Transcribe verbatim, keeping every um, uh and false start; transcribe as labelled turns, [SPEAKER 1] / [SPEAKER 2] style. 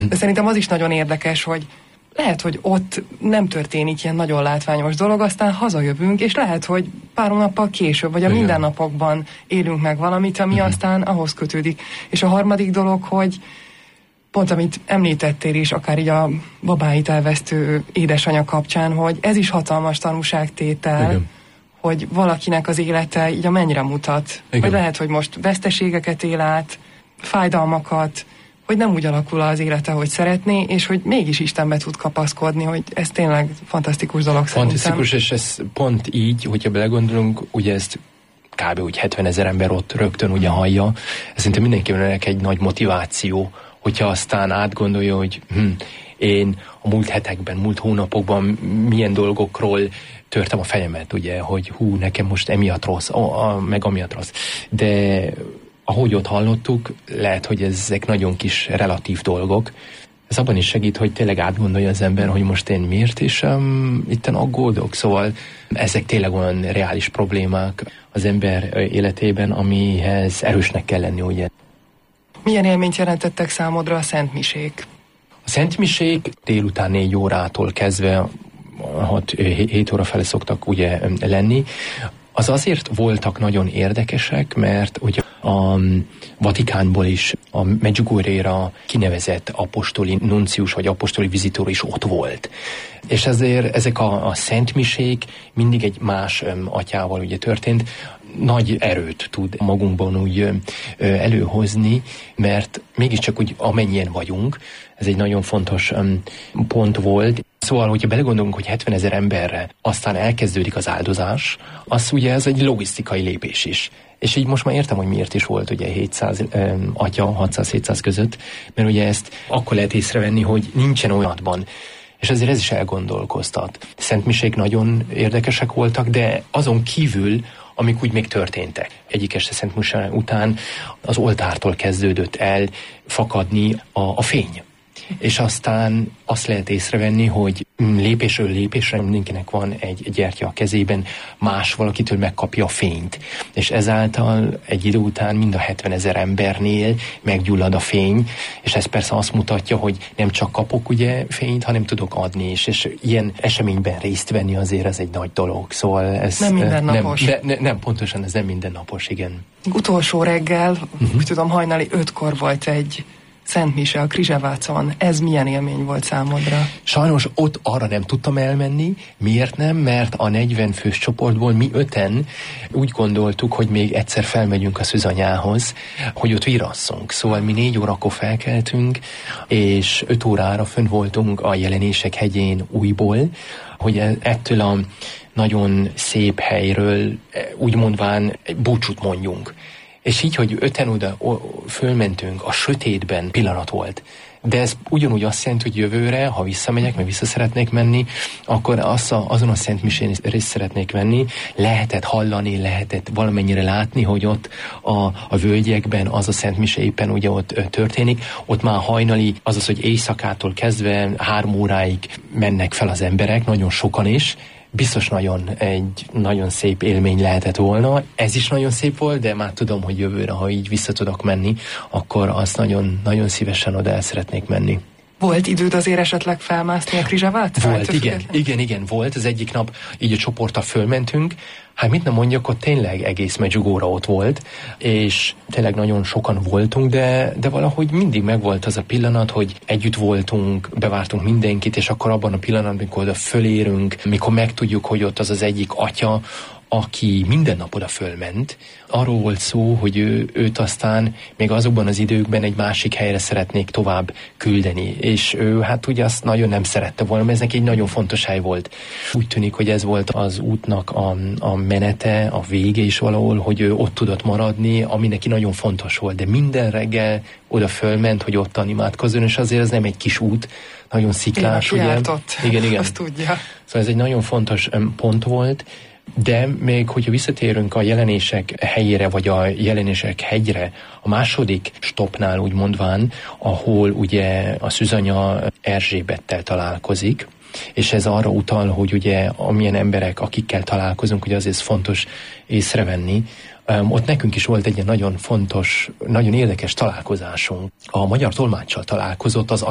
[SPEAKER 1] De szerintem az is nagyon érdekes, hogy lehet, hogy ott nem történik ilyen nagyon látványos dolog, aztán hazajövünk, és lehet, hogy pár hónappal később, vagy a mindennapokban élünk meg valamit, ami uh-huh. aztán ahhoz kötődik. És a harmadik dolog, hogy pont amit említettél is, akár így a babáit elvesztő édesanyja kapcsán, hogy ez is hatalmas tanúságtétel, igen. hogy valakinek az élete így a mennyire mutat. Igen. Hogy lehet, hogy most veszteségeket él át, fájdalmakat, hogy nem úgy alakul az élete, hogy szeretné, és hogy mégis Istenbe tud kapaszkodni, hogy ez tényleg fantasztikus dolog szerintem.
[SPEAKER 2] Fantasztikus, és ez pont így, hogyha belegondolunk, ugye ezt kb. Úgy hetvenezer ember ott rögtön ugye hallja, ez szerintem mindenkinek egy nagy motiváció, hogyha aztán átgondolja, hogy hm, én a múlt hetekben, múlt hónapokban milyen dolgokról törtem a fejemet, ugye, hogy hú, nekem most emiatt rossz, a, a, meg amiatt rossz. De ahogy ott hallottuk, lehet, hogy ezek nagyon kis relatív dolgok. Ez abban is segít, hogy tényleg átgondolja az ember, hogy most én miért is um, itten aggódok. Szóval ezek tényleg olyan reális problémák az ember életében, amihez erősnek kell lenni, ugye.
[SPEAKER 1] Milyen élményt jelentettek számodra a szentmisék?
[SPEAKER 2] A szentmisék délután négy órától kezdve hat-hét óra fele szoktak ugye lenni. Az azért voltak nagyon érdekesek, mert ugye a Vatikánból is a Medjugorjéra kinevezett apostoli nuncius vagy apostoli vizitor is ott volt. És ezért ezek a, a szentmisék mindig egy más öm, atyával ugye történt. Nagy erőt tud magunkban úgy ö, előhozni, mert mégiscsak úgy amennyien vagyunk, ez egy nagyon fontos öm, pont volt. Szóval, hogyha belegondolunk, hogy hetvenezer emberre aztán elkezdődik az áldozás, az ugye ez egy logisztikai lépés is. És így most már értem, hogy miért is volt ugye hétszáz um, atya, hatszáz-hétszáz között, mert ugye ezt akkor lehet észrevenni, hogy nincsen olyanban. És ezért ez is elgondolkoztat. Szentmisék nagyon érdekesek voltak, de azon kívül, amik úgy még történtek. Egyik este szentmise után az oltártól kezdődött el fakadni a, a fény. És aztán azt lehet észrevenni, hogy lépésről lépésre mindenkinek van egy gyertya a kezében, más valakitől megkapja a fényt. És ezáltal egy idő után mind a hetvenezer embernél meggyullad a fény, és ez persze azt mutatja, hogy nem csak kapok ugye fényt, hanem tudok adni is. És ilyen eseményben részt venni azért ez egy nagy dolog. Szóval ez
[SPEAKER 1] nem mindennapos.
[SPEAKER 2] Nem, ne, nem, pontosan ez nem mindennapos, igen.
[SPEAKER 1] Utolsó reggel, uh-huh. úgy tudom, hajnali ötkor volt egy szentmise a Krizsevácon. Ez milyen élmény volt számodra?
[SPEAKER 2] Sajnos ott arra nem tudtam elmenni. Miért nem? Mert a negyven fős csoportból mi öten úgy gondoltuk, hogy még egyszer felmegyünk a szűzanyához, hogy ott virasszunk. Szóval mi négy órakor felkeltünk, és öt órára fönn voltunk a Jelenések hegyén újból, hogy ettől a nagyon szép helyről úgy mondván búcsút mondjunk. És így, hogy öten oda fölmentünk, a sötétben pillanat volt. De ez ugyanúgy azt jelenti, hogy jövőre, ha visszamegyek, meg vissza szeretnék menni, akkor az a, azon a szentmisén részt szeretnék venni. Lehetett hallani, lehetett valamennyire látni, hogy ott a, a völgyekben az a szentmise éppen ugye ott történik. Ott már hajnali, azaz, hogy éjszakától kezdve három óráig mennek fel az emberek, nagyon sokan is. Biztos nagyon egy nagyon szép élmény lehetett volna. Ez is nagyon szép volt, de már tudom, hogy jövőre, ha így vissza tudok menni, akkor azt nagyon, nagyon szívesen oda el szeretnék menni.
[SPEAKER 1] Volt időd azért esetleg felmászni a Krizsevát?
[SPEAKER 2] Volt, igen, igen, igen, volt. Az egyik nap így a csoporttal fölmentünk. Hát mit nem mondjak, ott tényleg egész Medjugorje ott volt, és tényleg nagyon sokan voltunk, de, de valahogy mindig megvolt az a pillanat, hogy együtt voltunk, bevártunk mindenkit, és akkor abban a pillanatban, amikor oda fölérünk, mikor megtudjuk, hogy ott az az egyik atya, aki minden nap oda fölment, arról volt szó, hogy ő, őt aztán még azokban az időkben egy másik helyre szeretnék tovább küldeni, és ő hát ugye azt nagyon nem szerette volna, mert ez neki egy nagyon fontos hely volt. Úgy tűnik, hogy ez volt az útnak a, a menete, a vége is valahol, hogy ő ott tudott maradni, ami neki nagyon fontos volt, de minden reggel oda fölment, hogy ott imádkozzon, és azért ez nem egy kis út, nagyon sziklás,
[SPEAKER 1] igen,
[SPEAKER 2] ugye?
[SPEAKER 1] Ott.
[SPEAKER 2] Igen, igen.
[SPEAKER 1] Azt tudja.
[SPEAKER 2] Szóval ez egy nagyon fontos um, pont volt, de még hogyha visszatérünk a Jelenések helyére, vagy a Jelenések hegyre, a második stopnál úgy mondván, ahol ugye a szűzanya Erzsébettel találkozik, és ez arra utal, hogy ugye amilyen emberek, akikkel találkozunk, ugye azért fontos észrevenni. Um, ott nekünk is volt egy nagyon fontos, nagyon érdekes találkozásunk. A magyar tolmáccsal találkozott az